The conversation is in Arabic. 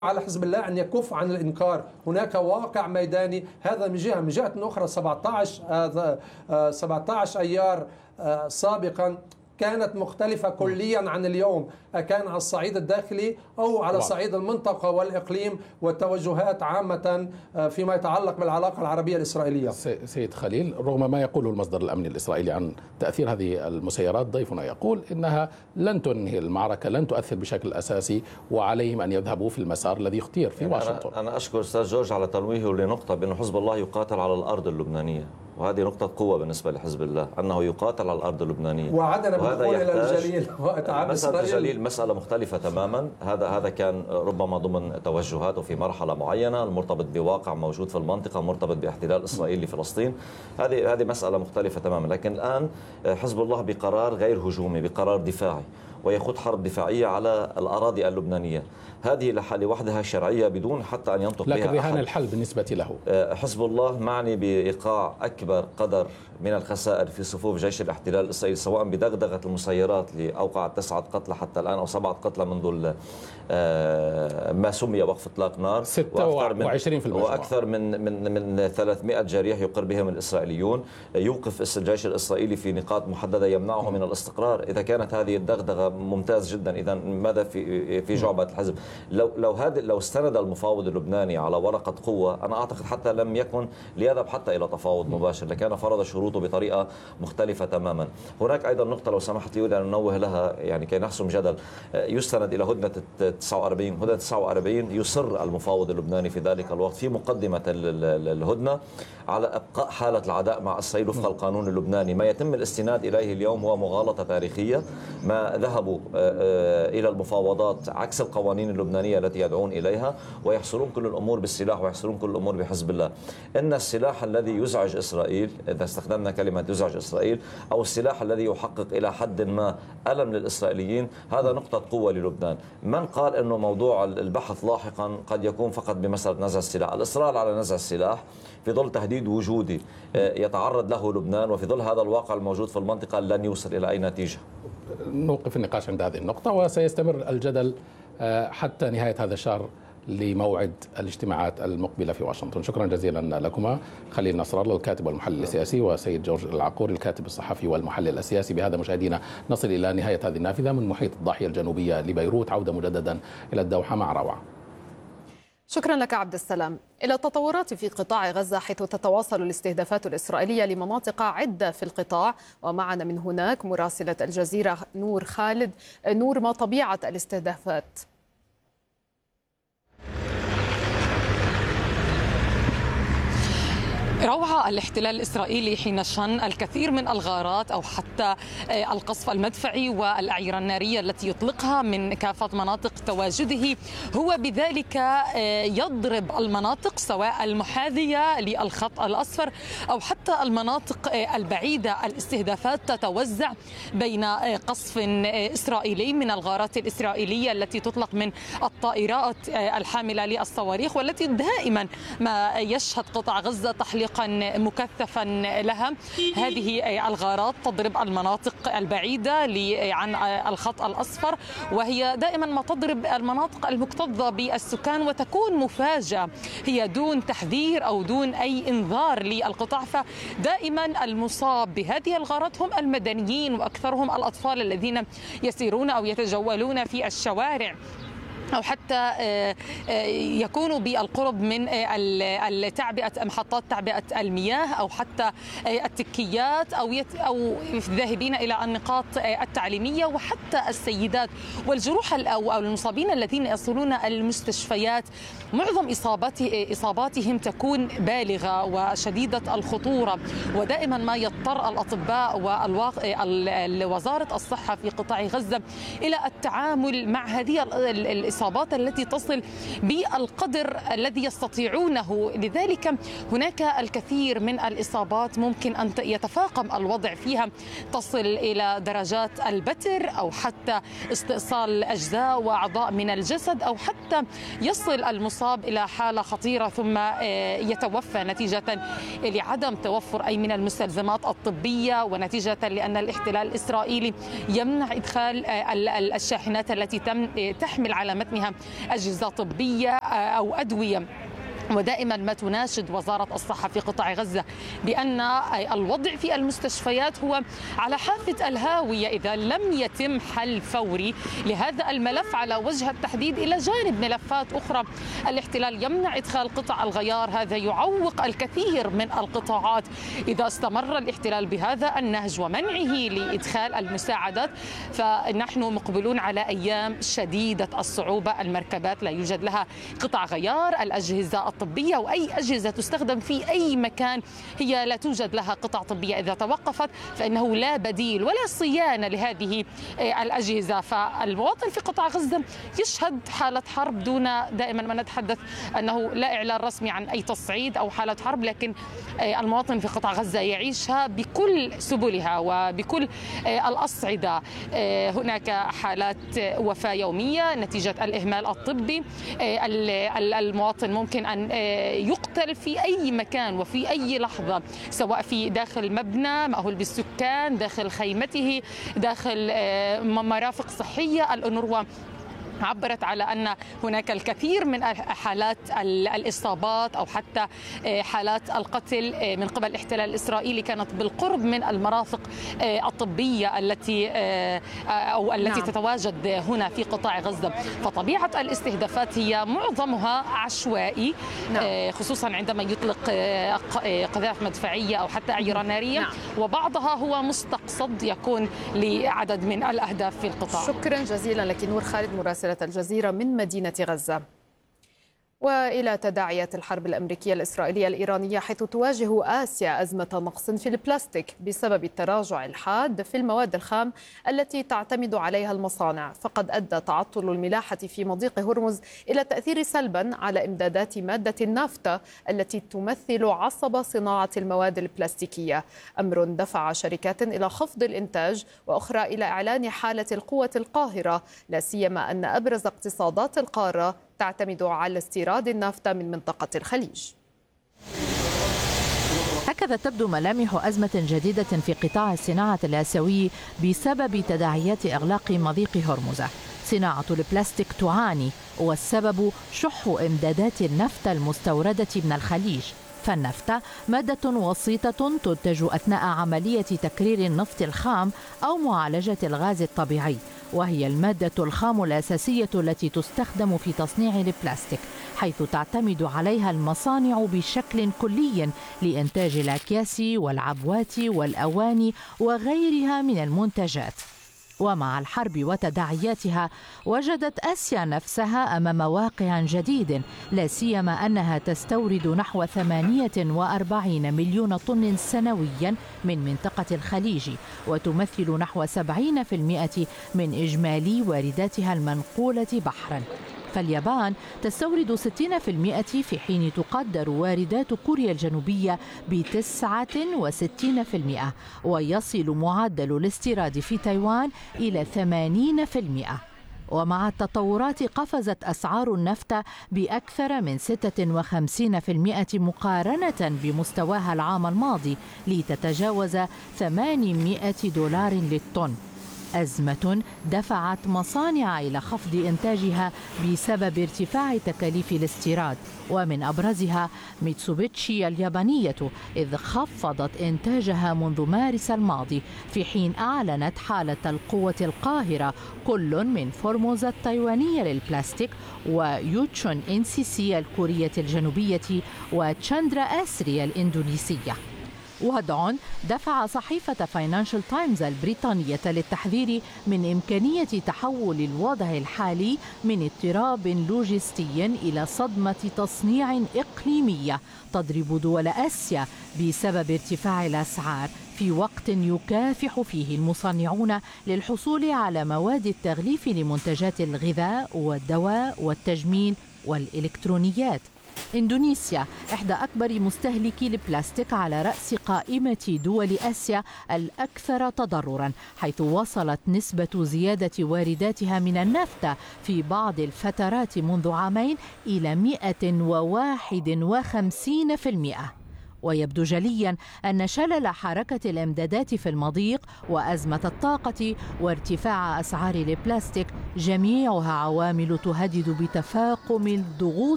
على حزب الله أن يكف عن الإنكار. هناك واقع ميداني، هذا من جهة. من جهة أخرى 17 أيار سابقا كانت مختلفة كليا عن اليوم، كان على الصعيد الداخلي أو على صعيد المنطقة والإقليم والتوجهات عامة فيما يتعلق بالعلاقة العربية الإسرائيلية. سيد خليل، رغم ما يقوله المصدر الأمني الإسرائيلي عن تأثير هذه المسيرات، ضيفنا يقول إنها لن تنهي المعركة، لن تؤثر بشكل أساسي، وعليهم أن يذهبوا في المسار الذي اختير في واشنطن. أنا أشكر أستاذ جورج على تنويهه لنقطة بأن حزب الله يقاتل على الأرض اللبنانية، وهذه نقطة قوة بالنسبة لحزب الله أنه يقاتل على الأرض اللبنانية. وعدنا بالدخول إلى الجليل. مسألة الجليل مسألة مختلفة تماما. هذا كان ربما ضمن توجهاته في مرحلة معينة، المرتبط بواقع موجود في المنطقة، مرتبط باحتلال إسرائيل لفلسطين. هذه مسألة مختلفة تماما. لكن الآن حزب الله بقرار غير هجومي، بقرار دفاعي، ويخوض حرب دفاعية على الأراضي اللبنانية. هذه لوحدها شرعية بدون حتى أن ينطق بها لكن رهان الحل بالنسبة له. حزب الله معني بإيقاع أكبر قدر من الخسائر في صفوف جيش الاحتلال الإسرائيلي، سواء بدغدغة المسيرات اللي أوقعت 9 قتلى حتى الآن أو 7 قتلى منذ ما سمي وقف إطلاق نار، 26 في المجموعة، وأكثر من 300 جريح يقر بهم الإسرائيليون. يوقف الجيش الإسرائيلي في نقاط محددة يمنعه من الاستقرار. إذا كانت هذه الدغدغة ممتاز جدا، إذا ماذا في جعبة الحزب؟ لو استند المفاوض اللبناني على ورقة قوة، أنا أعتقد حتى لم يكن ليذهب حتى إلى تفاوض مباشر، لكان فرض شروطه بطريقة مختلفة تماما. هناك أيضا نقطة لو سمحت لي أن ننوه لها، يعني كي نحسم جدل. يستند إلى هدنة 49. هدنة 49 يصر المفاوض اللبناني في ذلك الوقت في مقدمة الهدنة على إبقاء حالة العداء مع إسرائيل وفق القانون اللبناني. ما يتم الاستناد إليه اليوم هو مغالطة تاريخية. ما ذهبوا إلى المفاوضات عكس القوانين اللبنانية التي يدعون إليها، ويحصرون كل الأمور بالسلاح ويحصرون كل الأمور بحزب الله. إن السلاح الذي يزعج إسرائيل، إذا استخدمنا كلمة يزعج إسرائيل، أو السلاح الذي يحقق إلى حد ما ألم للإسرائيليين، هذا نقطة قوة للبنان. من قال أنه موضوع البحث لاحقا قد يكون فقط بمسألة نزع السلاح؟ الإصرار على نزع السلاح في ظل تهديد وجودي يتعرض له لبنان، وفي ظل هذا الواقع الموجود في المنطقة، لن يوصل إلى أي نتيجة. نوقف النقاش عند هذه النقطة، وسيستمر الجدل حتى نهاية هذا الشهر لموعد الاجتماعات المقبلة في واشنطن. شكرا جزيلا لكما، خليل نصر الله الكاتب والمحلل السياسي، وسيد جورج العقوري الكاتب الصحفي والمحلل السياسي. بهذا مشاهدينا نصل إلى نهاية هذه النافذة من محيط الضاحية الجنوبية لبيروت. عودة مجددا إلى الدوحة مع روعة. شكرا لك عبد السلام. إلى التطورات في قطاع غزة، حيث تتواصل الاستهدافات الإسرائيلية لمناطق عدة في القطاع، ومعنا من هناك مراسلة الجزيرة نور خالد. نور، ما طبيعة الاستهدافات؟ روعة الاحتلال الإسرائيلي حين شن الكثير من الغارات أو حتى القصف المدفعي والأعيرة النارية التي يطلقها من كافة مناطق تواجده، هو بذلك يضرب المناطق سواء المحاذية للخط الأصفر أو حتى المناطق البعيدة. الاستهدافات تتوزع بين قصف إسرائيلي من الغارات الإسرائيلية التي تطلق من الطائرات الحاملة للصواريخ، والتي دائما ما يشهد قطاع غزة تحليق مكثفا لها. هذه الغارات تضرب المناطق البعيدة عن الخط الأصفر، وهي دائما ما تضرب المناطق المكتظة بالسكان، وتكون مفاجأة، هي دون تحذير أو دون أي إنذار للقطاع. فدائما المصاب بهذه الغارات هم المدنيين، وأكثرهم الأطفال الذين يسيرون أو يتجولون في الشوارع، أو حتى يكونوا بالقرب من محطات تعبئة المياه، أو حتى التكيات، أو ذاهبين إلى النقاط التعليمية، وحتى السيدات والجروح أو المصابين الذين يصلون المستشفيات. معظم إصاباتهم تكون بالغة وشديدة الخطورة، ودائما ما يضطر الأطباء ووزارة الصحة في قطاع غزة إلى التعامل مع هذه الإصابات التي تصل بالقدر الذي يستطيعونه. لذلك هناك الكثير من الإصابات ممكن أن يتفاقم الوضع فيها، تصل إلى درجات البتر، أو حتى استئصال أجزاء وأعضاء من الجسد، أو حتى يصل المصاب إلى حالة خطيرة ثم يتوفى نتيجة لعدم توفر أي من المستلزمات الطبية، ونتيجة لأن الاحتلال الإسرائيلي يمنع إدخال الشاحنات التي تحمل على متن بتمها أجهزة طبية أو أدوية. ودائما ما تناشد وزارة الصحة في قطاع غزة بأن الوضع في المستشفيات هو على حافة الهاوية إذا لم يتم حل فوري لهذا الملف على وجه التحديد، إلى جانب ملفات أخرى. الاحتلال يمنع إدخال قطع الغيار، هذا يعوق الكثير من القطاعات. إذا استمر الاحتلال بهذا النهج ومنعه لإدخال المساعدات فنحن مقبلون على أيام شديدة الصعوبة. المركبات لا يوجد لها قطع غيار، الأجهزة الطبية وأي أجهزة تستخدم في أي مكان هي لا توجد لها قطع طبية، إذا توقفت فإنه لا بديل ولا صيانة لهذه الأجهزة. فالمواطن في قطاع غزة يشهد حالة حرب دون دائما ما نتحدث أنه لا إعلان رسمي عن أي تصعيد أو حالة حرب، لكن المواطن في قطاع غزة يعيشها بكل سبلها وبكل الأصعدة. هناك حالات وفاة يومية نتيجة الإهمال الطبي، المواطن ممكن أن يقتل في أي مكان وفي أي لحظة، سواء في داخل مبنى مأهول بالسكان، داخل خيمته، داخل مرافق صحية. الأونروا عبرت على أن هناك الكثير من حالات الإصابات أو حتى حالات القتل من قبل الاحتلال الإسرائيلي كانت بالقرب من المرافق الطبية التي تتواجد هنا في قطاع غزة. فطبيعة الاستهدافات هي معظمها عشوائي، خصوصا عندما يطلق قذائف مدفعية أو حتى أعيرة نارية، وبعضها هو مستقصد يكون لعدد من الأهداف في القطاع. شكرا جزيلا لك نور خالد مراسلة الجزيرة من مدينة غزة. وإلى تداعيات الحرب الأمريكية الإسرائيلية الإيرانية، حيث تواجه آسيا أزمة نقص في البلاستيك بسبب التراجع الحاد في المواد الخام التي تعتمد عليها المصانع. فقد أدى تعطل الملاحة في مضيق هرمز إلى تأثير سلبا على إمدادات مادة النافتا التي تمثل عصب صناعة المواد البلاستيكية، أمر دفع شركات إلى خفض الإنتاج وأخرى إلى إعلان حالة القوة القاهرة، لا سيما أن أبرز اقتصادات القارة تعتمد على استيراد النافتا من منطقة الخليج. هكذا تبدو ملامح أزمة جديدة في قطاع الصناعة الآسيوي بسبب تداعيات إغلاق مضيق هرمز. صناعة البلاستيك تعاني، والسبب شح إمدادات النفط المستوردة من الخليج. فالنفط مادة وسيطة تنتج أثناء عملية تكرير النفط الخام أو معالجة الغاز الطبيعي، وهي المادة الخام الأساسية التي تستخدم في تصنيع البلاستيك، حيث تعتمد عليها المصانع بشكل كلي لإنتاج الأكياس والعبوات والأواني وغيرها من المنتجات. ومع الحرب وتداعياتها وجدت آسيا نفسها أمام واقع جديد، لا سيما أنها تستورد نحو 48 مليون طن سنويا من منطقة الخليج، وتمثل نحو 70% من إجمالي وارداتها المنقولة بحرا. فاليابان تستورد 60%، في حين تقدر واردات كوريا الجنوبية ب69%، ويصل معدل الاستيراد في تايوان إلى 80%. ومع التطورات قفزت أسعار النفط بأكثر من 56% مقارنة بمستواها العام الماضي، لتتجاوز $800 للطن. أزمة دفعت مصانع إلى خفض إنتاجها بسبب ارتفاع تكاليف الاستيراد، ومن أبرزها ميتسوبيتشي اليابانية، إذ خفضت إنتاجها منذ مارس الماضي، في حين أعلنت حالة القوة القاهرة كل من فورموزا التايوانية للبلاستيك ويوتشون إنسيسي الكورية الجنوبية وتشاندرا آسري الإندونيسية. وضع دفع صحيفة فاينانشال تايمز البريطانية للتحذير من إمكانية تحول الوضع الحالي من اضطراب لوجستي إلى صدمة تصنيع إقليمية تضرب دول آسيا بسبب ارتفاع الأسعار، في وقت يكافح فيه المصنعون للحصول على مواد التغليف لمنتجات الغذاء والدواء والتجميل والإلكترونيات. إندونيسيا إحدى أكبر مستهلكي البلاستيك على رأس قائمة دول آسيا الأكثر تضرراً، حيث وصلت نسبة زيادة وارداتها من النفط في بعض الفترات منذ عامين إلى 151%. ويبدو جليا أن شلل حركة الإمدادات في المضيق وأزمة الطاقة وارتفاع أسعار البلاستيك جميعها عوامل تهدد بتفاقم الضغوط